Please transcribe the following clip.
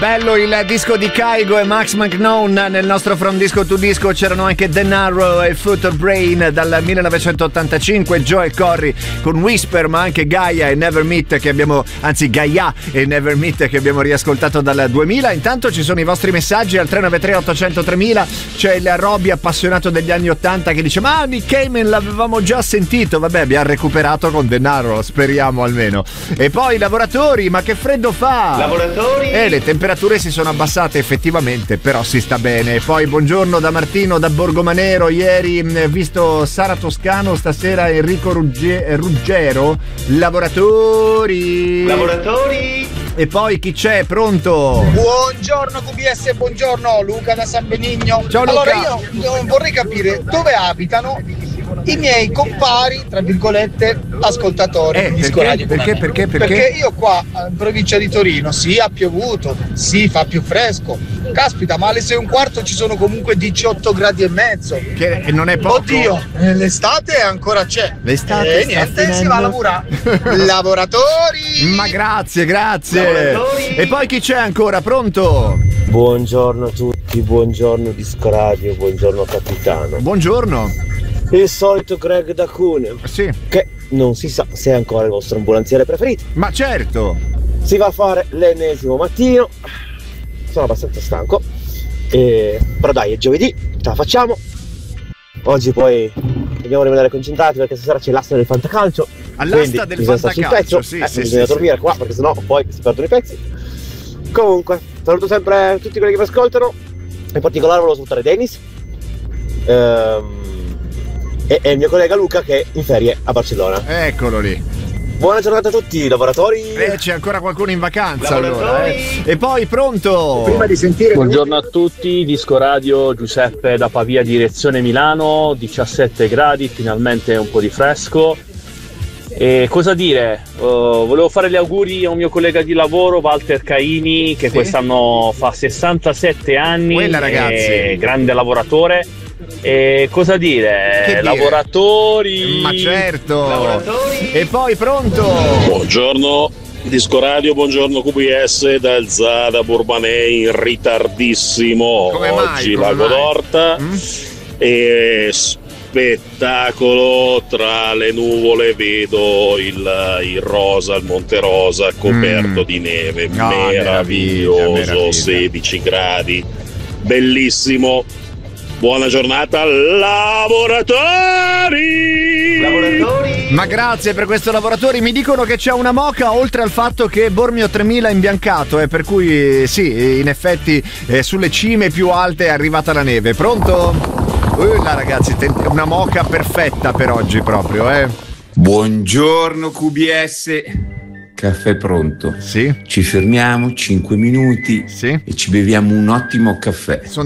Bello il disco di Kygo e Max McKnown. Nel nostro From Disco to Disco c'erano anche The Narrow e Foot of Brain dal 1985, Joel Corry con Whisper, ma anche Gaia e Never Meet che abbiamo, anzi Gaia e Never Meet che abbiamo riascoltato dal 2000. Intanto ci sono i vostri messaggi al 393 800 3000. C'è il Robby appassionato degli anni 80 che dice: ma Nick Cayman l'avevamo già sentito. Vabbè, abbiamo recuperato con The Narrow, speriamo almeno. E poi lavoratori, ma che freddo fa! Lavoratori! Le temperature si sono abbassate effettivamente, però si sta bene. Poi buongiorno da Martino da Borgomanero. Ieri visto Sara Toscano, stasera Enrico Ruggero. Lavoratori. E poi chi c'è? Pronto? Buongiorno QBS, buongiorno Luca da San Benigno. Ciao Luca. Allora io vorrei capire dove abitano i miei compari, tra virgolette, ascoltatori di Disco Radio. Perché io qua in provincia di Torino ha piovuto, fa più fresco. Caspita, ma alle 6:15 ci sono comunque 18 gradi e mezzo. Che non è poco. Oddio, l'estate ancora c'è. L'estate niente, si va a lavorare. Lavoratori! Ma grazie. E poi chi c'è ancora? Pronto? Buongiorno a tutti, buongiorno Disco Radio, buongiorno capitano. Buongiorno. Il solito Greg da Cuneo. Sì. Che non si sa se è ancora il vostro ambulanziere preferito. Ma certo. Si va a fare l'ennesimo mattino. Sono abbastanza stanco. Però dai, è giovedì, ce la facciamo. Oggi poi dobbiamo rimanere concentrati perché stasera c'è l'asta del fantacalcio. All'asta del fantacalcio, bisogna dormire qua perché sennò poi si perdono i pezzi. Comunque, saluto sempre tutti quelli che mi ascoltano. In particolare volevo salutare Dennis. E il mio collega Luca che è in ferie a Barcellona. Eccolo lì. Buona giornata a tutti, lavoratori. C'è ancora qualcuno in vacanza allora. E poi pronto? Prima di sentire. Buongiorno a tutti, Disco Radio, Giuseppe da Pavia, direzione Milano, 17 gradi, finalmente un po' di fresco. E cosa dire? Volevo fare gli auguri a un mio collega di lavoro, Walter Caini, che quest'anno fa 67 anni. Quella, ragazzi. Grande lavoratore. E cosa dire? Lavoratori! Ma certo! Lavoratori. E poi pronto? Buongiorno Disco Radio, buongiorno QBS dal Zada Burbanei in ritardissimo. Come oggi mai? Lago d'Orta e spettacolo, tra le nuvole vedo il rosa, il Monte Rosa coperto di neve, meraviglioso, 16 gradi, bellissimo. Buona giornata, lavoratori! Ma grazie per questo, lavoratori. Mi dicono che c'è una moca, oltre al fatto che Bormio 3000 è imbiancato, per cui sì, in effetti sulle cime più alte è arrivata la neve. Pronto? Là, ragazzi, una moca perfetta per oggi proprio, Buongiorno QBS. Caffè pronto. Sì. Ci fermiamo 5 minuti e ci beviamo un ottimo caffè.